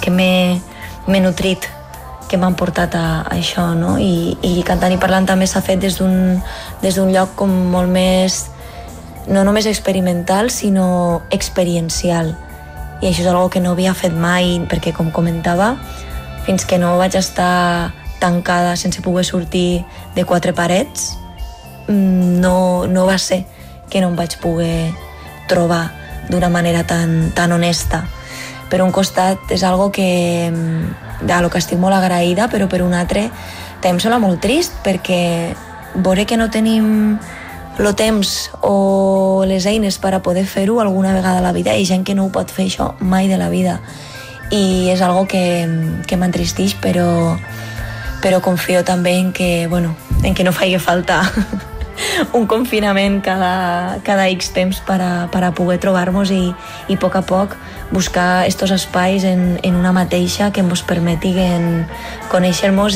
que m'he nutrit, que m'han portat a això, no? I Cantant i Parlant també s'ha fet des d'un lloc com molt més, no només experimental, sinó experiencial. I això és una cosa que no havia fet mai, perquè, com comentava, fins que no vaig estar tancada sense poder sortir de 4 parets, no va ser que no em vaig poder trobar d'una manera tan honesta. Per un costat és algo que de lo que estic molt agraïda, però per un altre també em sembla molt trist, perquè veure que no tenim el temps o les eines per a poder fer-ho alguna vegada a la vida, hi ha gent que no ho pot fer això mai de la vida, i és algo que m'entristeix, però confio també en que no faci falta un confinament cada X temps per a poder trobar-nos i a poc buscar estos espais en una mateixa que ens permetin conèixer-nos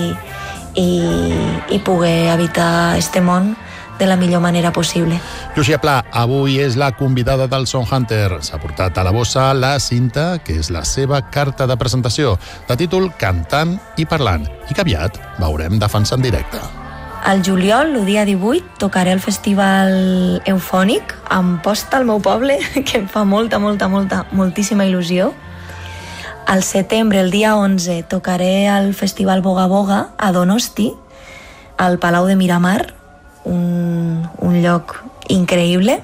i poder habitar este món de la millor manera possible. Llúcia Pla, avui és la convidada del Sound Hunter. S'ha portat a la bossa la cinta, que és la seva carta de presentació, de títol Cantant i Parlant, i que aviat veurem defensar en directe. Al juliol, el dia 18, tocaré al Festival Eufònic, a Amposta, al meu poble, que em fa moltíssima il·lusió. Al setembre, el dia 11, tocaré al Festival Boga Boga, a Donosti, al Palau de Miramar, un lloc increïble.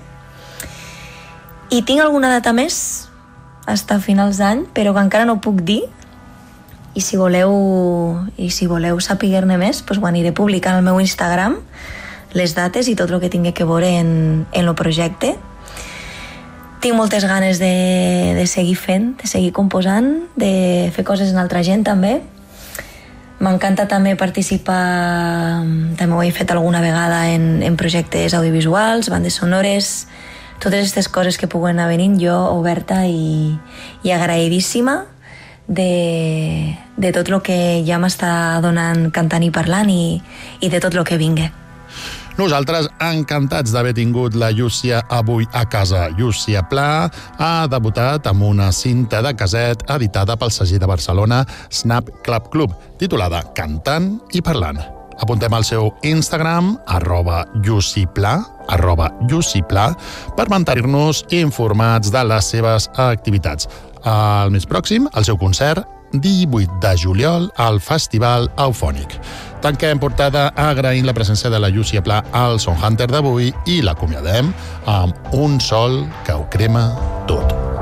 I tinc alguna data més, fins a finals d'any, però que encara no puc dir, i si voleu saber-ne més, doncs ho aniré publicant al meu Instagram, les dates i tot el que tingui que veure en el projecte. Tinc moltes ganes de seguir fent, de seguir composant, de fer coses en altra gent també. M'encanta també participar, també ho he fet alguna vegada en projectes audiovisuals, bandes sonores, totes aquestes coses que puguen anar venint, jo oberta i agraïdíssima de tot el que ja m'està donant Cantant i Parlant i de tot el que vingui. Nosaltres encantats d'haver tingut la Llúcia avui a casa. Llúcia Pla ha debutat amb una cinta de caset editada pel segell de Barcelona Snap Club Club, titulada Cantant i Parlant. Apuntem al seu Instagram, @llucipla, per mantenir-nos informats de les seves activitats. El mes pròxim, el seu concert, 18 de juliol, al Festival Eufònic. Tanquem portada agraint la presència de la Llúcia Pla al Sound Hunter d'avui i l'acomiadem amb Un sol que ho crema tot.